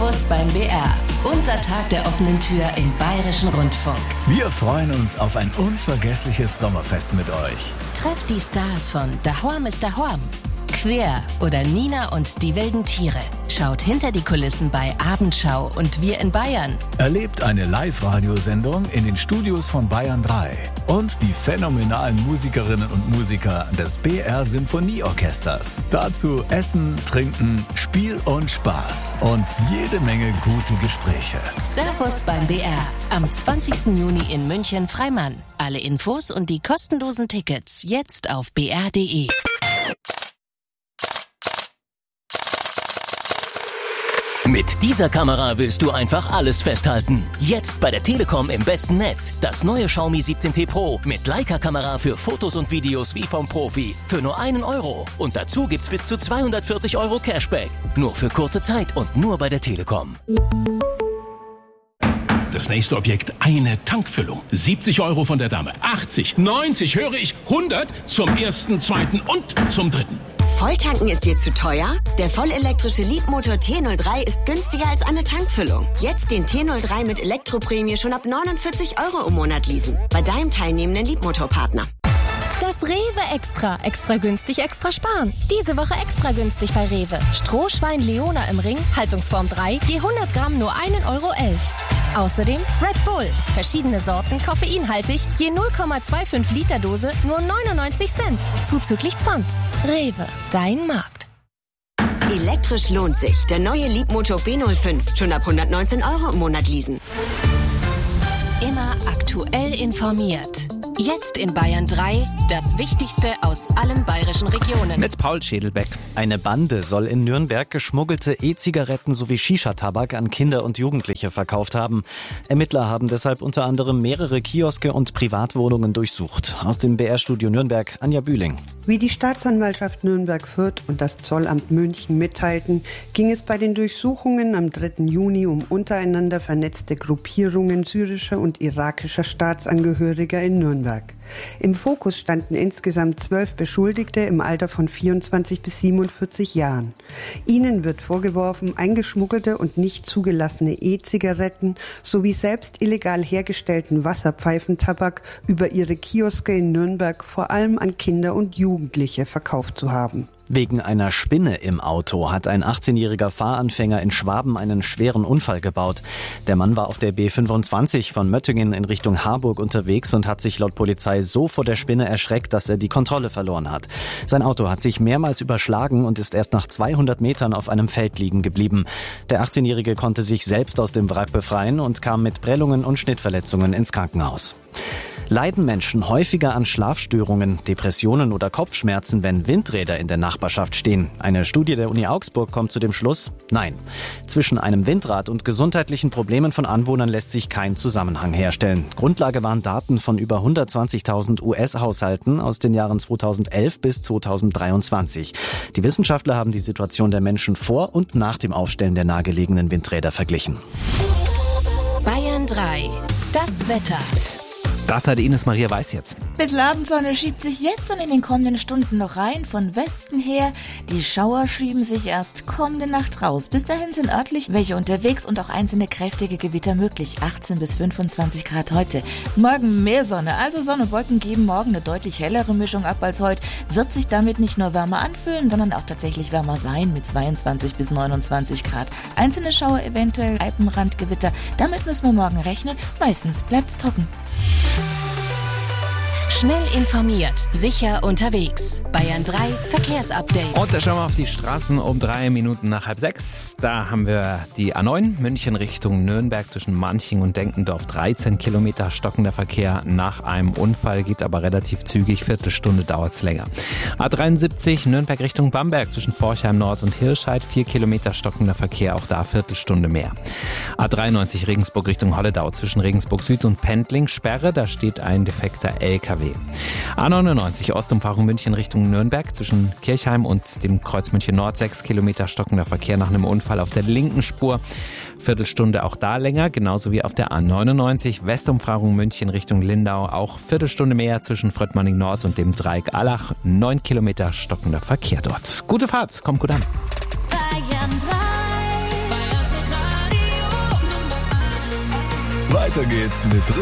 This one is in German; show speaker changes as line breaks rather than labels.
Servus beim BR. Unser Tag der offenen Tür im Bayerischen Rundfunk.
Wir freuen uns auf ein unvergessliches Sommerfest mit euch.
Trefft die Stars von Daheim ist Daheim, Quer oder Nina und die wilden Tiere. Schaut hinter die Kulissen bei Abendschau und Wir in Bayern.
Erlebt eine Live-Radiosendung in den Studios von Bayern 3. Und die phänomenalen Musikerinnen und Musiker des BR Symphonieorchesters. Dazu Essen, Trinken, Spiel und Spaß. Und jede Menge gute Gespräche.
Servus beim BR. Am 20. Juni in München Freimann. Alle Infos und die kostenlosen Tickets jetzt auf br.de.
Mit dieser Kamera willst du einfach alles festhalten. Jetzt bei der Telekom im besten Netz. Das neue Xiaomi 17T Pro mit Leica-Kamera für Fotos und Videos wie vom Profi. Für nur 1 Euro. Und dazu gibt's bis zu 240 Euro Cashback. Nur für kurze Zeit und nur bei der Telekom.
Das nächste Objekt, eine Tankfüllung. 70 Euro von der Dame. 80, 90, höre ich, 100 zum ersten, zweiten und zum dritten.
Volltanken ist dir zu teuer? Der vollelektrische Leapmotor T03 ist günstiger als eine Tankfüllung. Jetzt den T03 mit Elektroprämie schon ab 49 Euro im Monat leasen. Bei deinem teilnehmenden Leapmotor-Partner.
Das Rewe Extra. Extra günstig, extra sparen. Diese Woche extra günstig bei Rewe. Strohschwein Leona im Ring, Haltungsform 3, je 100 Gramm nur 1,11 Euro. Außerdem Red Bull. Verschiedene Sorten, koffeinhaltig, je 0,25 Liter Dose nur 99 Cent. Zuzüglich Pfand. Rewe, dein Markt.
Elektrisch lohnt sich. Der neue Leapmotor B05. Schon ab 119 Euro im Monat leasen.
Immer aktuell informiert. Jetzt in Bayern 3, das Wichtigste aus allen bayerischen Regionen.
Mit Paul Schädelbeck. Eine Bande soll in Nürnberg geschmuggelte E-Zigaretten sowie Shisha-Tabak an Kinder und Jugendliche verkauft haben. Ermittler haben deshalb unter anderem mehrere Kioske und Privatwohnungen durchsucht. Aus dem BR-Studio Nürnberg, Anja Bühling.
Wie die Staatsanwaltschaft Nürnberg-Fürth und das Zollamt München mitteilten, ging es bei den Durchsuchungen am 3. Juni um untereinander vernetzte Gruppierungen syrischer und irakischer Staatsangehöriger in Nürnberg. Im Fokus standen insgesamt 12 Beschuldigte im Alter von 24 bis 47 Jahren. Ihnen wird vorgeworfen, eingeschmuggelte und nicht zugelassene E-Zigaretten sowie selbst illegal hergestellten Wasserpfeifentabak über ihre Kioske in Nürnberg vor allem an Kinder und Jugendliche verkauft zu haben.
Wegen einer Spinne im Auto hat ein 18-jähriger Fahranfänger in Schwaben einen schweren Unfall gebaut. Der Mann war auf der B25 von Möttingen in Richtung Harburg unterwegs und hat sich laut Polizei so vor der Spinne erschreckt, dass er die Kontrolle verloren hat. Sein Auto hat sich mehrmals überschlagen und ist erst nach 200 Metern auf einem Feld liegen geblieben. Der 18-jährige konnte sich selbst aus dem Wrack befreien und kam mit Prellungen und Schnittverletzungen ins Krankenhaus. Leiden Menschen häufiger an Schlafstörungen, Depressionen oder Kopfschmerzen, wenn Windräder in der Nachbarschaft stehen? Eine Studie der Uni Augsburg kommt zu dem Schluss, nein. Zwischen einem Windrad und gesundheitlichen Problemen von Anwohnern lässt sich kein Zusammenhang herstellen. Grundlage waren Daten von über 120.000 US-Haushalten aus den Jahren 2011 bis 2023. Die Wissenschaftler haben die Situation der Menschen vor und nach dem Aufstellen der nahegelegenen Windräder verglichen.
Bayern 3, das Wetter.
Das hat Ines Maria Weiß jetzt.
Bisschen Abendsonne schiebt sich jetzt und in den kommenden Stunden noch rein von Westen her. Die Schauer schieben sich erst kommende Nacht raus. Bis dahin sind örtlich welche unterwegs und auch einzelne kräftige Gewitter möglich. 18 bis 25 Grad heute. Morgen mehr Sonne, also Sonne und Wolken geben morgen eine deutlich hellere Mischung ab als heute. Wird sich damit nicht nur wärmer anfühlen, sondern auch tatsächlich wärmer sein mit 22 bis 29 Grad. Einzelne Schauer, eventuell Alpenrandgewitter. Damit müssen wir morgen rechnen. Meistens bleibt's trocken.
Schnell informiert, sicher unterwegs. Bayern 3 Verkehrsupdate.
Und da schauen wir auf die Straßen um 3 Minuten nach 5:30. Da haben wir die A9 München Richtung Nürnberg zwischen Manching und Denkendorf. 13 Kilometer stockender Verkehr nach einem Unfall, geht aber relativ zügig. Viertelstunde dauert es länger. A73 Nürnberg Richtung Bamberg zwischen Forchheim Nord und Hirscheid. 4 Kilometer stockender Verkehr, auch da Viertelstunde mehr. A93 Regensburg Richtung Holledau zwischen Regensburg Süd und Pendling. Sperre, da steht ein defekter LKW. A99 Ostumfahrung München Richtung Nürnberg zwischen Kirchheim und dem Kreuz München Nord. 6 Kilometer stockender Verkehr nach einem Unfall auf der linken Spur. Viertelstunde auch da länger, genauso wie auf der A99 Westumfahrung München Richtung Lindau. Auch Viertelstunde mehr zwischen Fröttmanning Nord und dem Dreieck Allach. 9 Kilometer stockender Verkehr dort. Gute Fahrt, kommt gut an.
Bayern 3.
Weiter geht's mit